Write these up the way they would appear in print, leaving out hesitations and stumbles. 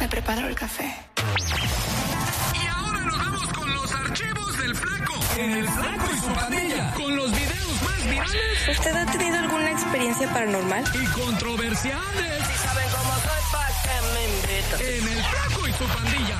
Me preparo el café. Y ahora nos vamos con los archivos del Flaco. En el Flaco y su pandilla. Con los videos más virales. ¿Usted ha tenido alguna experiencia paranormal? Y controversiales. Si saben cómo soy, ¿pa' qué me invitan? En el Flaco y su pandilla.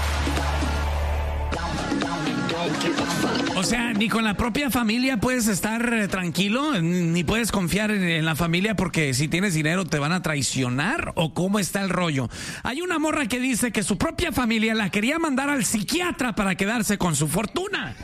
O sea, ni con la propia familia puedes estar tranquilo, ni puedes confiar en la familia porque si tienes dinero te van a traicionar, o cómo está el rollo. Hay una morra que dice que su propia familia la quería mandar al psiquiatra para quedarse con su fortuna.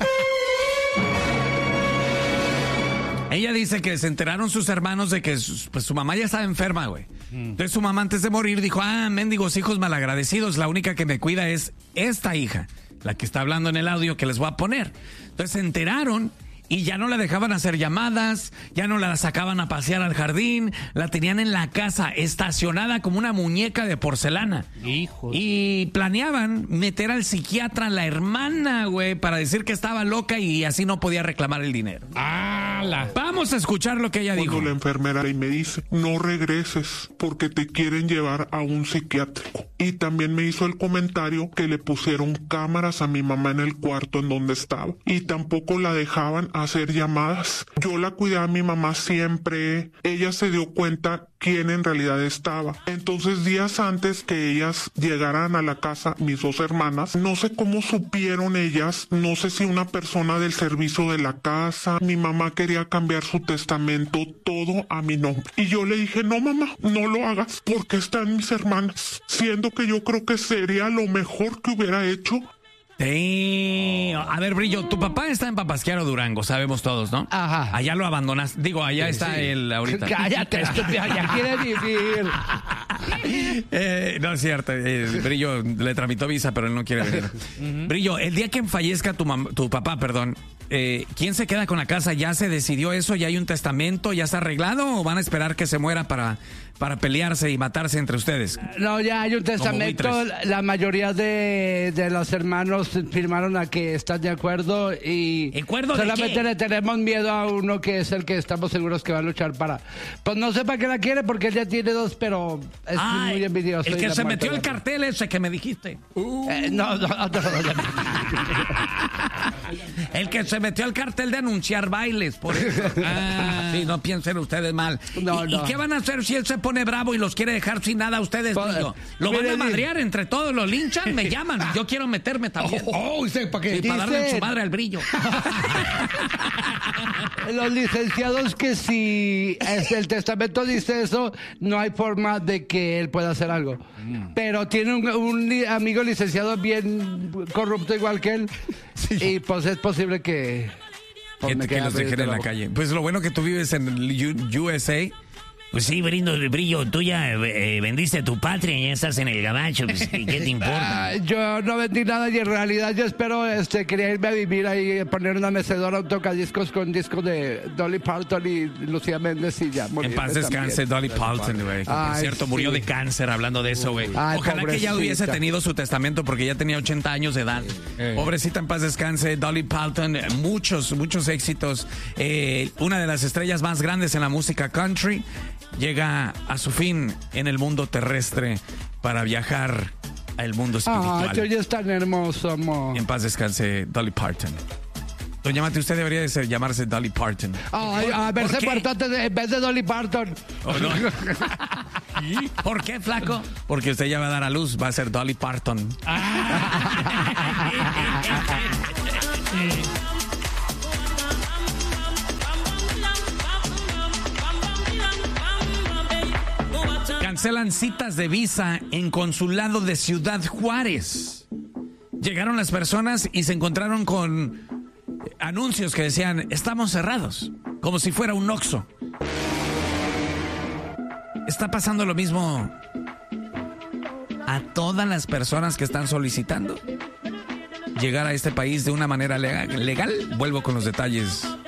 Ella dice que se enteraron sus hermanos de que su mamá ya estaba enferma, güey. Entonces su mamá antes de morir dijo, mendigos hijos malagradecidos, la única que me cuida es esta hija, la que está hablando en el audio que les voy a poner. Entonces se enteraron y ya no la dejaban hacer llamadas, ya no la sacaban a pasear al jardín, la tenían en la casa estacionada como una muñeca de porcelana. Hijo. Y planeaban meter al psiquiatra a la hermana, güey, para decir que estaba loca y así no podía reclamar el dinero. Vamos a escuchar lo que ella dijo. Cuando la enfermera y me dice, no regreses porque te quieren llevar a un psiquiátrico. Y también me hizo el comentario que le pusieron cámaras a mi mamá en el cuarto en donde estaba. Y tampoco la dejaban hacer llamadas. Yo la cuidé a mi mamá siempre. Ella se dio cuenta quién en realidad estaba. Entonces, días antes que ellas llegaran a la casa, mis dos hermanas, no sé cómo supieron ellas, no sé si una persona del servicio de la casa, mi mamá quería cambiar su testamento todo a mi nombre. Y yo le dije, no mamá, no lo hagas porque están mis hermanas, siendo que yo creo que sería lo mejor que hubiera hecho. Sí. A ver, Brillo, tu papá está en Papasquiaro, Durango, sabemos todos, ¿no? Ajá. Allá lo abandonas. Digo, allá está él ahorita. Cállate, estúpida, ya quiere vivir. No es cierto, Brillo le tramitó visa, pero él no quiere venir. Brillo, el día que fallezca tu papá, ¿quién se queda con la casa? ¿Ya se decidió eso? ¿Ya hay un testamento? ¿Ya está arreglado? ¿O van a esperar que se muera para pelearse y matarse entre ustedes? No, ya hay un testamento. La mayoría de los hermanos firmaron a que están de acuerdo y solamente le tenemos miedo a uno que es el que estamos seguros que va a luchar para... Pues no sé para qué la quiere porque él ya tiene dos, pero es muy envidioso. El que se metió el cartel ese que me dijiste. No. El que se metió al cartel de anunciar bailes, por eso. Sí, no piensen ustedes mal. ¿Y qué van a hacer si él se pone bravo y los quiere dejar sin nada a ustedes, Brillo? ¿Lo van a madrear entre todos? ¿Lo linchan? Me llaman. Yo quiero meterme también. ¿Para qué? Para darle en su madre al Brillo. Los licenciados que si el testamento dice eso, no hay forma de que él pueda hacer algo. Pero tiene un amigo licenciado bien corrupto igual que él. Sí. Y pues es posible que los dejen en la calle. Pues lo bueno que tú vives en el USA. Pues sí, Brillo, tú ya vendiste tu patria y ya estás en el gabacho, pues, ¿qué te importa? Yo no vendí nada y en realidad yo espero, quería irme a vivir ahí, poner una mecedora, un tocadiscos con discos de Dolly Parton y Lucía Méndez y ya. En paz descanse Dolly Parton, güey. Por cierto, murió de cáncer, hablando de eso, güey. Ojalá que ya hubiese tenido su testamento porque ya tenía 80 años de edad. Pobrecita, en paz descanse Dolly Parton, muchos éxitos. Una de las estrellas más grandes en la música country. Llega a su fin en el mundo terrestre para viajar al mundo espiritual. Hoy es tan hermoso, amor. En paz descanse Dolly Parton. Doña Mati, usted debería de llamarse Dolly Parton. A ver, se portó en vez de Dolly Parton. Oh, no. ¿Por qué, flaco? Porque usted ya va a dar a luz, va a ser Dolly Parton. Cancelan citas de visa en consulado de Ciudad Juárez. Llegaron las personas y se encontraron con anuncios que decían, estamos cerrados, como si fuera un Oxxo. Está pasando lo mismo a todas las personas que están solicitando llegar a este país de una manera legal. Vuelvo con los detalles